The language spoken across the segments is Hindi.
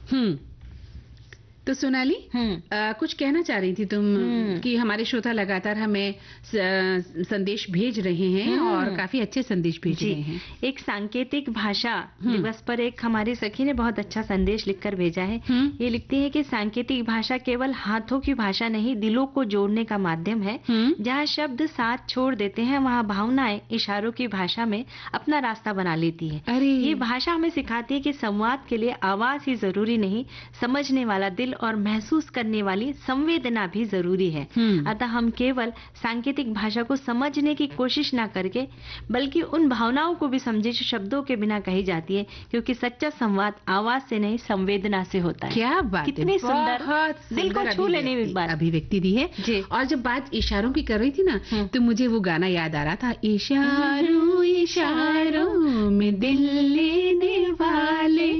हम्म। तो सोनाली, कुछ कहना चाह रही थी तुम कि हमारे श्रोता लगातार हमें संदेश भेज रहे हैं और काफी अच्छे संदेश भेज रहे हैं। एक सांकेतिक भाषा दिवस पर एक हमारी सखी ने बहुत अच्छा संदेश लिखकर भेजा है। ये लिखती है कि सांकेतिक भाषा केवल हाथों की भाषा नहीं, दिलों को जोड़ने का माध्यम है। जहाँ शब्द साथ छोड़ देते हैं, वहाँ भावनाएं इशारों की भाषा में अपना रास्ता बना लेती है। ये भाषा हमें सिखाती है कि संवाद के लिए आवाज ही जरूरी नहीं, समझने वाला दिल और महसूस करने वाली संवेदना भी जरूरी है। अतः हम केवल सांकेतिक भाषा को समझने की कोशिश ना करके, बल्कि उन भावनाओं को भी समझे जो शब्दों के बिना कही जाती है, क्योंकि सच्चा संवाद आवाज से नहीं, संवेदना से होता है। क्या बात है, कितनी सुंदर, दिल को छू लेने वाली बात, अभिव्यक्ति दी है। और जब बात इशारों की कर रही थी ना, तो मुझे वो गाना याद आ रहा था, इशारों इशारों में दिल लेने वाले।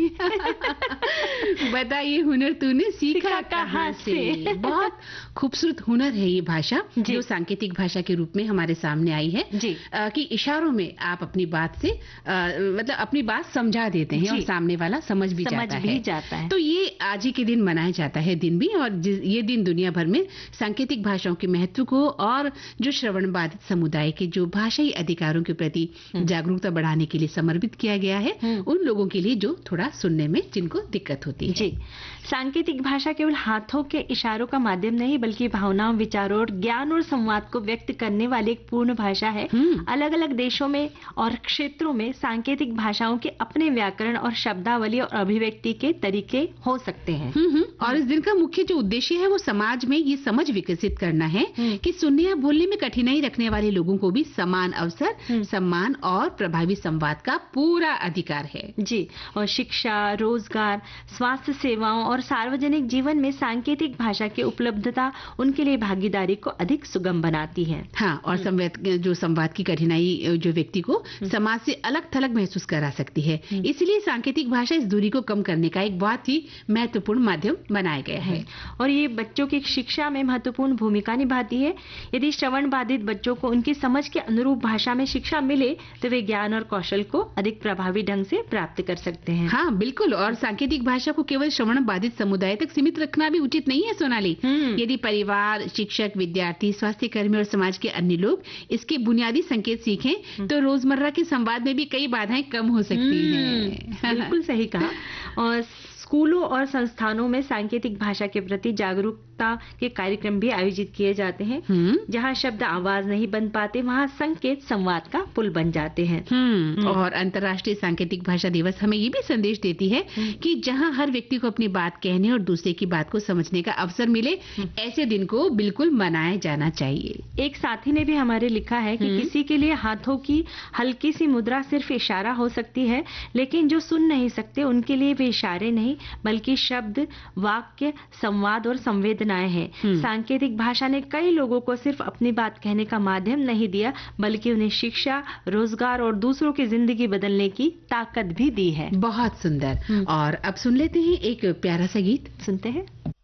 बताइए, हुनर तूने सीखा कहाँ से? बहुत खूबसूरत हुनर है ये भाषा, जो सांकेतिक भाषा के रूप में हमारे सामने आई है कि इशारों में आप अपनी बात से मतलब अपनी बात समझा देते हैं और सामने वाला समझ भी जाता है। तो ये आज ही के दिन मनाया जाता है दिन भी, और ये दिन दुनिया भर में सांकेतिक भाषाओं के महत्व को और जो श्रवण बाधित समुदाय के जो भाषाई अधिकारों के प्रति जागरूकता बढ़ाने के लिए समर्पित किया गया है, उन लोगों के लिए जो थोड़ा सुनने में जिनको दिक्कत होती है। जी, सांकेतिक भाषा केवल हाथों के इशारों का माध्यम नहीं, बल्कि भावनाओं, विचारों और ज्ञान और संवाद को व्यक्त करने वाली एक पूर्ण भाषा है। अलग अलग देशों में और क्षेत्रों में सांकेतिक भाषाओं के अपने व्याकरण और शब्दावली और अभिव्यक्ति के तरीके हो सकते हैं। और इस दिन का मुख्य जो उद्देश्य है वो समाज में ये समझ विकसित करना है कि सुनने या बोलने में कठिनाई रखने वाले लोगों को भी समान अवसर, सम्मान और प्रभावी संवाद का पूरा अधिकार है। जी, और शिक्षा, रोजगार, स्वास्थ्य सेवाओं और सार्वजनिक जीवन में सांकेतिक भाषा की उपलब्धता उनके लिए भागीदारी को अधिक सुगम बनाती है। हाँ, और संवाद की कठिनाई जो व्यक्ति को समाज से अलग थलग महसूस करा सकती है। इसलिए सांकेतिक भाषा इस दूरी को कम करने का एक बहुत ही महत्वपूर्ण माध्यम बनाया गया है। और ये बच्चों की शिक्षा में महत्वपूर्ण भूमिका निभाती है। यदि श्रवण बाधित बच्चों को उनकी समझ के अनुरूप भाषा में शिक्षा मिले, तो वे ज्ञान और कौशल को अधिक प्रभावी ढंग से प्राप्त कर सकते हैं। हाँ, बिल्कुल। और सांकेतिक भाषा को केवल श्रवण बाधित समुदाय तक सीमित रखना भी उचित नहीं है सोनाली। यदि परिवार, शिक्षक, विद्यार्थी, स्वास्थ्य कर्मी और समाज के अन्य लोग इसके बुनियादी संकेत सीखें, तो रोजमर्रा के संवाद में भी कई बाधाएं कम हो सकती हैं। बिल्कुल सही कहा। और स्कूलों और संस्थानों में सांकेतिक भाषा के प्रति जागरूकता के कार्यक्रम भी आयोजित किए जाते हैं। जहां शब्द आवाज नहीं बन पाते, वहां संकेत संवाद का पुल बन जाते हैं। और अंतर्राष्ट्रीय सांकेतिक भाषा दिवस हमें ये भी संदेश देती है कि जहां हर व्यक्ति को अपनी बात कहने और दूसरे की बात को समझने का अवसर मिले, ऐसे दिन को बिल्कुल मनाया जाना चाहिए। एक साथी ने भी हमारे लिखा है कि किसी के लिए हाथों की हल्की सी मुद्रा सिर्फ इशारा हो सकती है, लेकिन जो सुन नहीं सकते उनके लिए वे इशारे नहीं, बल्कि शब्द, वाक्य, संवाद और संवेदनाएं हैं। सांकेतिक भाषा ने कई लोगों को सिर्फ अपनी बात कहने का माध्यम नहीं दिया, बल्कि उन्हें शिक्षा, रोजगार और दूसरों की जिंदगी बदलने की ताकत भी दी है। बहुत सुंदर। और अब सुन लेते हैं एक प्यारा सा गीत। सुनते हैं।